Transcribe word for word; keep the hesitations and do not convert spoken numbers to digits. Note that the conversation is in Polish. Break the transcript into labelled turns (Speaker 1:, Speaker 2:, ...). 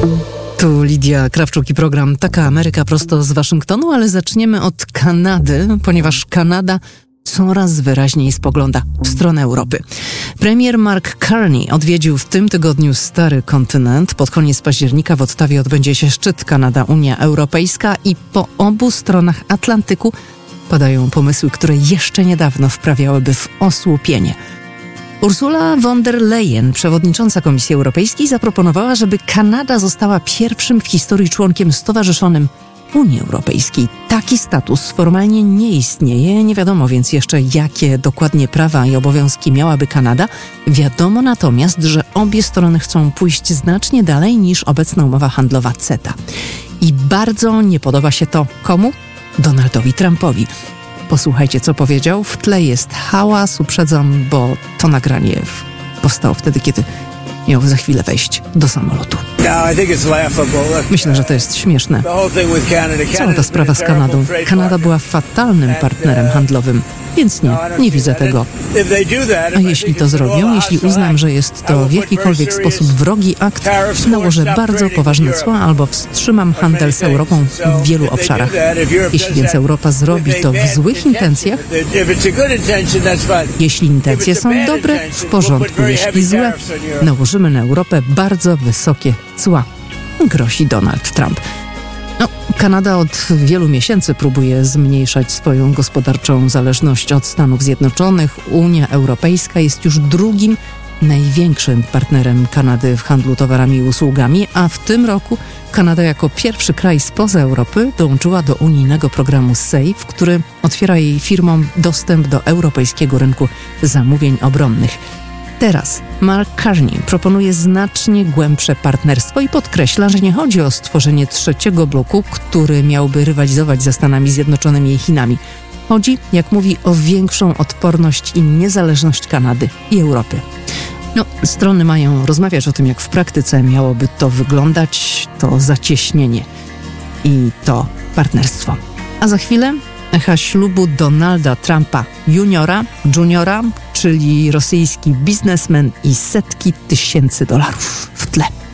Speaker 1: Tu Lidia Krawczuk i program Taka Ameryka prosto z Waszyngtonu, ale zaczniemy od Kanady, ponieważ Kanada coraz wyraźniej spogląda w stronę Europy. Premier Mark Carney odwiedził w tym tygodniu stary kontynent. Pod koniec października w Ottawie odbędzie się szczyt Kanada-Unia Europejska i po obu stronach Atlantyku padają pomysły, które jeszcze niedawno wprawiałyby w osłupienie. Ursula von der Leyen, przewodnicząca Komisji Europejskiej, zaproponowała, żeby Kanada została pierwszym w historii członkiem stowarzyszonym Unii Europejskiej. Taki status formalnie nie istnieje, nie wiadomo więc jeszcze, jakie dokładnie prawa i obowiązki miałaby Kanada. Wiadomo natomiast, że obie strony chcą pójść znacznie dalej niż obecna umowa handlowa CETA. I bardzo nie podoba się to komu? Donaldowi Trumpowi. Posłuchajcie, co powiedział. W tle jest hałas, uprzedzam, bo to nagranie powstało wtedy, kiedy miał za chwilę wejść do samolotu. Myślę, że to jest śmieszne. Cała ta sprawa z Kanadą. Kanada była fatalnym partnerem handlowym, więc nie, nie widzę tego. A jeśli to zrobią, jeśli uznam, że jest to w jakikolwiek sposób wrogi akt, nałożę bardzo poważne cła albo wstrzymam handel z Europą w wielu obszarach. Jeśli więc Europa zrobi to w złych intencjach, jeśli intencje są dobre, w porządku, jeśli złe, nałożymy na Europę bardzo wysokie cła, grozi Donald Trump. No, Kanada od wielu miesięcy próbuje zmniejszać swoją gospodarczą zależność od Stanów Zjednoczonych. Unia Europejska jest już drugim największym partnerem Kanady w handlu towarami i usługami, a w tym roku Kanada jako pierwszy kraj spoza Europy dołączyła do unijnego programu SAFE, który otwiera jej firmom dostęp do europejskiego rynku zamówień obronnych. Teraz Mark Carney proponuje znacznie głębsze partnerstwo i podkreśla, że nie chodzi o stworzenie trzeciego bloku, który miałby rywalizować ze Stanami Zjednoczonymi i Chinami. Chodzi, jak mówi, o większą odporność i niezależność Kanady i Europy. No, strony mają rozmawiać o tym, jak w praktyce miałoby to wyglądać, to zacieśnienie i to partnerstwo. A za chwilę echa ślubu Donalda Trumpa juniora, juniora, czyli rosyjski biznesmen i setki tysięcy dolarów w tle.